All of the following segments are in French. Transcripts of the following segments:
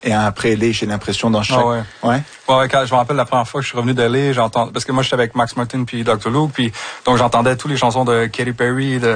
et un après LA, j'ai l'impression, dans chaque... Ouais, quand je me rappelle la première fois que je suis revenu de LA, parce que moi, j'étais avec Max Martin puis Dr. Luke, puis donc j'entendais toutes les chansons de Katy Perry, de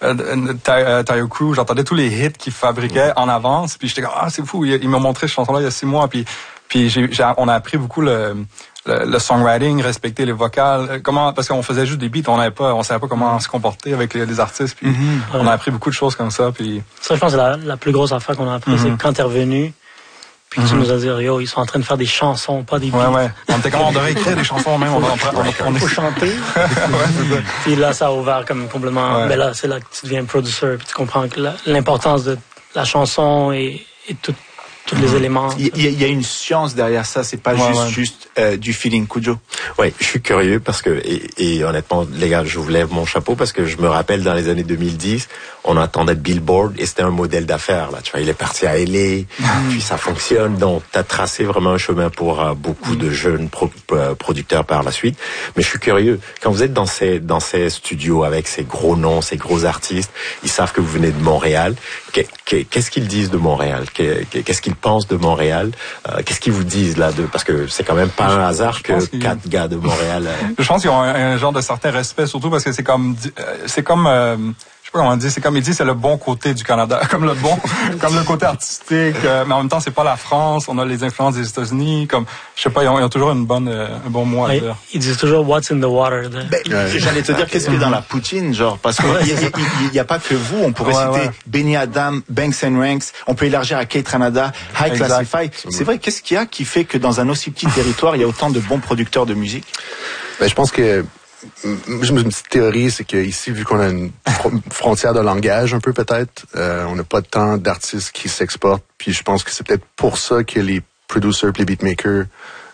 Tayo Cruz, j'entendais tous les hits qu'ils fabriquaient en avance, puis j'étais comme, c'est fou, ils m'ont montré cette chanson-là il y a 6 mois, puis on a appris beaucoup le songwriting, respecter les vocales, parce qu'on faisait juste des beats, on savait pas comment se comporter avec les artistes, puis on a appris beaucoup de choses comme ça, puis... Ça, je pense que la plus grosse affaire qu'on a appris, c'est quand t'es revenu, puis tu nous as dit, yo, ils sont en train de faire des chansons, pas des beats. Ouais. On était comme, on devrait écrire des chansons même, on faut chanter. Puis là, ça a ouvert comme complètement, ben là, c'est là que tu deviens producer, puis tu comprends que l'importance de la chanson et tous les éléments. Il y a une science derrière ça, c'est pas juste du feeling, Kujo. Oui, je suis curieux parce que, et honnêtement, les gars, je vous lève mon chapeau parce que je me rappelle dans les années 2010, on entendait Billboard et c'était un modèle d'affaires, là. Tu vois, il est parti à LA, puis ça fonctionne. Donc, t'as tracé vraiment un chemin pour beaucoup de jeunes producteurs par la suite. Mais je suis curieux, quand vous êtes dans ces studios avec ces gros noms, ces gros artistes, ils savent que vous venez de Montréal. Qu'est-ce qu'ils disent de Montréal? Qu'est-ce qu'ils pensent de Montréal? Qu'est-ce qu'ils vous disent là parce que c'est quand même pas un hasard que 4 gars de Montréal. Je pense qu'ils ont un genre de certain respect, surtout parce que c'est comme je sais pas comment dire, c'est comme il dit, c'est le bon côté du Canada, comme le côté artistique, mais en même temps c'est pas la France, on a les influences des États-Unis, comme je sais pas, ils ont toujours un bon mot à dire. Ils disent toujours what's in the water. J'allais te dire qu'est-ce qu'il y a dans la poutine, genre, parce qu'il y a pas que vous, on pourrait citer Benny Adam, Banks and Ranks, on peut élargir à Kate Ranada, High Classify. C'est vrai, qu'est-ce qu'il y a qui fait que dans un aussi petit territoire, il y a autant de bons producteurs de musique? Je pense que une petite théorie, c'est qu'ici, vu qu'on a une frontière de langage un peu peut-être, on n'a pas tant d'artistes qui s'exportent, puis je pense que c'est peut-être pour ça que les producers, les beatmakers,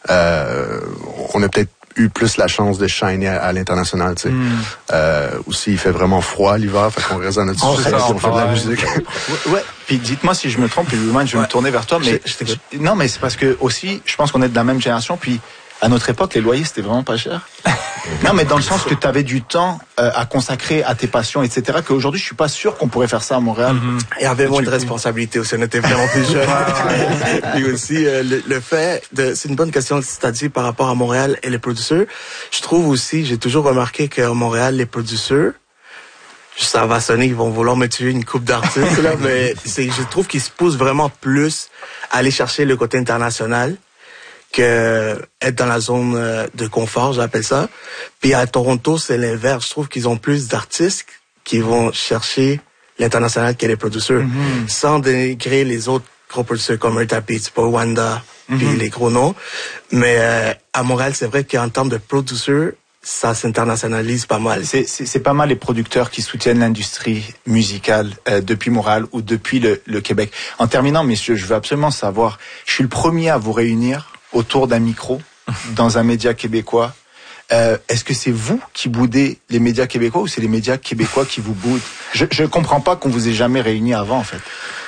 on a peut-être eu plus la chance de shiner à l'international, tu sais. Aussi, il fait vraiment froid l'hiver, fait qu'on reste dans notre studio, on fait de la musique. Ouais, puis dites-moi si je me trompe, puis je vais me tourner vers toi, mais non, mais c'est parce que aussi, je pense qu'on est de la même génération, puis à notre époque, les loyers, c'était vraiment pas cher. Non, mais dans le sens que tu avais du temps à consacrer à tes passions, etc., qu'aujourd'hui, je suis pas sûr qu'on pourrait faire ça à Montréal. Il y avait moins de responsabilité aussi, on était vraiment plus jeunes. Et aussi, le fait c'est une bonne question, c'est-à-dire par rapport à Montréal et les producteurs. Je trouve aussi, j'ai toujours remarqué qu'à Montréal, les producteurs, ça va sonner, ils vont vouloir me tuer une coupe d'artistes, là, mais je trouve qu'ils se poussent vraiment plus à aller chercher le côté international que être dans la zone de confort, j'appelle ça. Puis à Toronto, c'est l'inverse. Je trouve qu'ils ont plus d'artistes qui vont chercher l'international que les producteurs, sans dénigrer les autres gros producteurs comme Rita Pete, Wanda, puis les gros noms. Mais à Montréal, c'est vrai qu'en termes de producteurs, ça s'internationalise pas mal. C'est pas mal les producteurs qui soutiennent l'industrie musicale depuis Montréal ou depuis le Québec. En terminant, messieurs, je veux absolument savoir, je suis le premier à vous réunir autour d'un micro dans un média québécois. Est-ce que c'est vous qui boudez les médias québécois ou c'est les médias québécois qui vous boudent? Je comprends pas qu'on vous ait jamais réunis avant, en fait.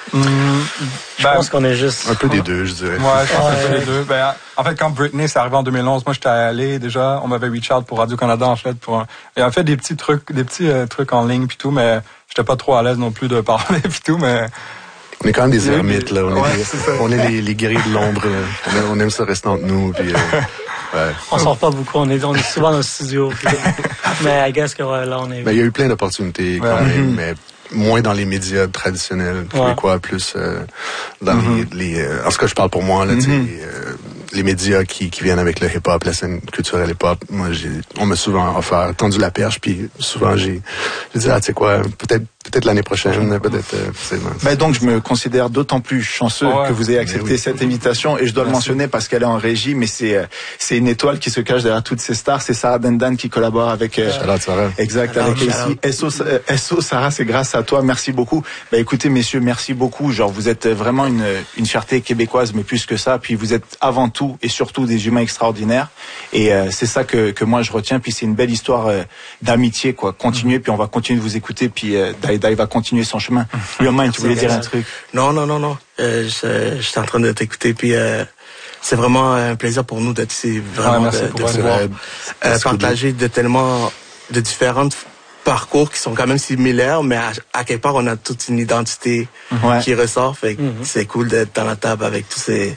Je pense qu'on est juste... Un peu des deux, je dirais. Ouais, je pense un peu des deux. En fait, quand Britney, c'est arrivé en 2011, moi, j'étais allé déjà, on m'avait reach out pour Radio-Canada, en fait, et en fait, des petits trucs en ligne pis tout, mais j'étais pas trop à l'aise non plus de parler pis tout, mais... On est quand même des ermites, là. On est les guerriers de l'ombre. On aime ça rester entre nous. Puis, On sort pas beaucoup. On est souvent dans le studio. Mais I guess que là, on est... Il y a eu plein d'opportunités quand même, mais moins dans les médias traditionnels québécois, plus dans les en tout cas, je parle pour moi, là, les médias qui viennent avec le hip-hop, la scène culturelle hip-hop. Moi, on m'a souvent tendu la perche, puis souvent j'ai dit, tu sais quoi, peut-être l'année prochaine, peut-être. Donc, je me considère d'autant plus chanceux que vous ayez accepté cette invitation, et je dois le mentionner parce qu'elle est en régie, mais c'est une étoile qui se cache derrière toutes ces stars. C'est Sarah Dendan qui collabore avec... Sarah. Exact, avec ici. SO, Sarah, c'est grâce à toi. Merci beaucoup. Écoutez, messieurs, merci beaucoup. Genre, vous êtes vraiment une fierté québécoise, mais plus que ça. Puis vous êtes avant tout et surtout des humains extraordinaires. Et c'est ça que moi je retiens. Puis c'est une belle histoire d'amitié, quoi. Continuez, puis on va continuer de vous écouter. Puis Dai va continuer son chemin. Yomain, tu voulais dire un truc? Non. J'étais en train de t'écouter, puis c'est vraiment un plaisir pour nous d'être ici, vraiment de pouvoir partager de différentes parcours qui sont quand même similaires, mais à quelque part on a toute une identité qui ressort. Fait que c'est cool d'être dans la table avec tous ces